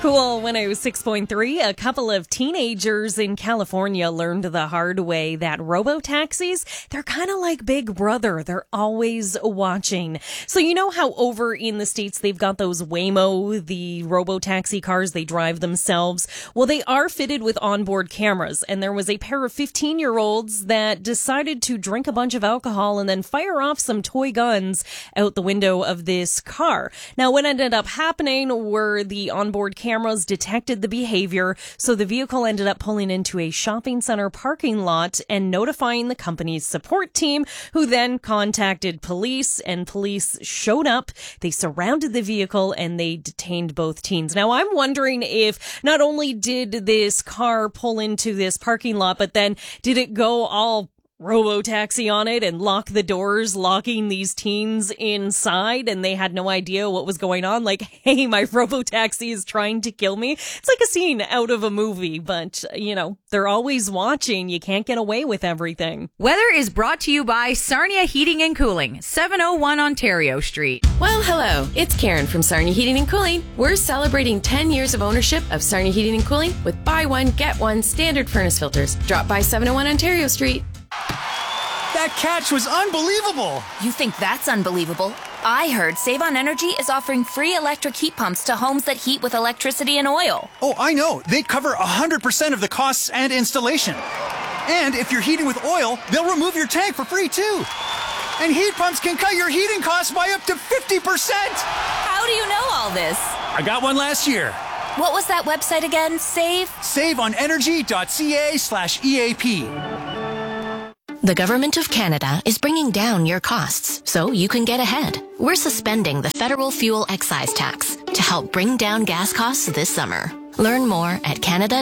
Cool 106.3. A couple of teenagers in California learned the hard way that robo-taxis, they're kind of like Big Brother. They're always watching. So you know how over in the States they've got those Waymo, the robo-taxi cars, they drive themselves? Well, they are fitted with onboard cameras, and there was a pair of 15-year-olds that decided to drink a bunch of alcohol and then fire off some toy guns out the window of this car. Now, what ended up happening were the onboard cameras detected the behavior, so the vehicle ended up pulling into a shopping center parking lot and notifying the company's support team, who then contacted police, and police showed up. They surrounded the vehicle and they detained both teens. Now, I'm wondering if not only did this car pull into this parking lot, but then did it go all robo-taxi on it and lock the doors, locking these teens inside, and they had no idea what was going on. Like, hey, my robo-taxi is trying to kill me. It's like a scene out of a movie, but, you know, they're always watching. You can't get away with everything. Weather is brought to you by Sarnia Heating and Cooling, 701 Ontario Street. Well, hello. It's Karen from Sarnia Heating and Cooling. We're celebrating 10 years of ownership of Sarnia Heating and Cooling with buy one, get one standard furnace filters. Drop by 701 Ontario Street. That catch was unbelievable! You think that's unbelievable? I heard Save on Energy is offering free electric heat pumps to homes that heat with electricity and oil. Oh, I know. They cover 100% of the costs and installation. And if you're heating with oil, they'll remove your tank for free, too. And heat pumps can cut your heating costs by up to 50%! How do you know all this? I got one last year. What was that website again? SaveOnEnergy.ca/EAP. The Government of Canada is bringing down your costs so you can get ahead. We're suspending the federal fuel excise tax to help bring down gas costs this summer. Learn more at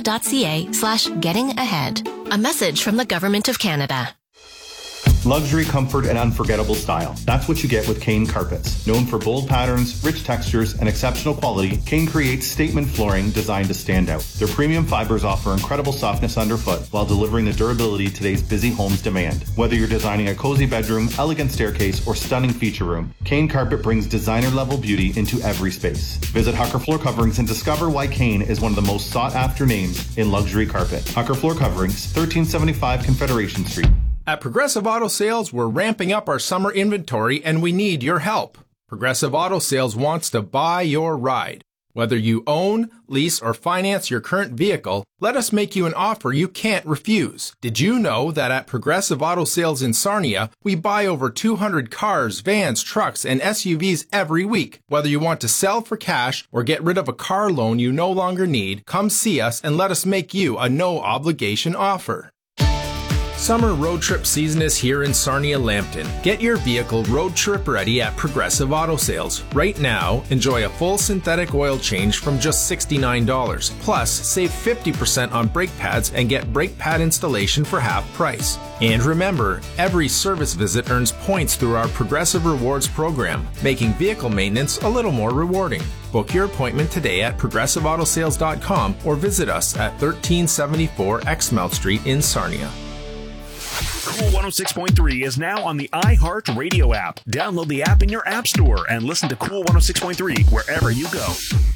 canada.ca/gettingahead. A message from the Government of Canada. Luxury, comfort, and unforgettable style. That's what you get with Kane Carpets. Known for bold patterns, rich textures, and exceptional quality, Kane creates statement flooring designed to stand out. Their premium fibers offer incredible softness underfoot while delivering the durability today's busy homes demand. Whether you're designing a cozy bedroom, elegant staircase, or stunning feature room, Kane Carpet brings designer-level beauty into every space. Visit Hucker Floor Coverings and discover why Kane is one of the most sought-after names in luxury carpet. Hucker Floor Coverings, 1375 Confederation Street. At Progressive Auto Sales, we're ramping up our summer inventory and we need your help. Progressive Auto Sales wants to buy your ride. Whether you own, lease, or finance your current vehicle, let us make you an offer you can't refuse. Did you know that at Progressive Auto Sales in Sarnia, we buy over 200 cars, vans, trucks, and SUVs every week? Whether you want to sell for cash or get rid of a car loan you no longer need, come see us and let us make you a no-obligation offer. Summer road trip season is here in Sarnia-Lambton. Get your vehicle road trip ready at Progressive Auto Sales. Right now, enjoy a full synthetic oil change from just $69. Plus, save 50% on brake pads and get brake pad installation for half price. And remember, every service visit earns points through our Progressive Rewards program, making vehicle maintenance a little more rewarding. Book your appointment today at progressiveautosales.com or visit us at 1374 Exmouth Street in Sarnia. Cool 106.3 is now on the iHeart Radio app. Download the app in your app store and listen to Cool 106.3 wherever you go.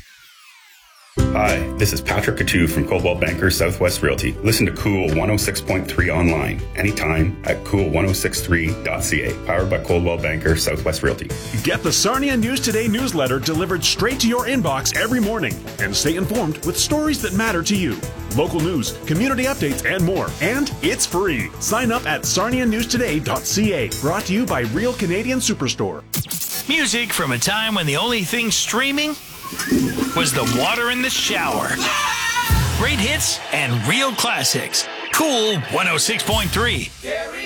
Hi, this is Patrick Coutu from Coldwell Banker Southwest Realty. Listen to Cool 106.3 online, anytime at cool1063.ca. Powered by Coldwell Banker Southwest Realty. Get the Sarnia News Today newsletter delivered straight to your inbox every morning and stay informed with stories that matter to you. Local news, community updates, and more. And it's free. Sign up at sarnianewstoday.ca. Brought to you by Real Canadian Superstore. Music from a time when the only thing streaming was the water in the shower. Great hits and real classics. Cool 106.3.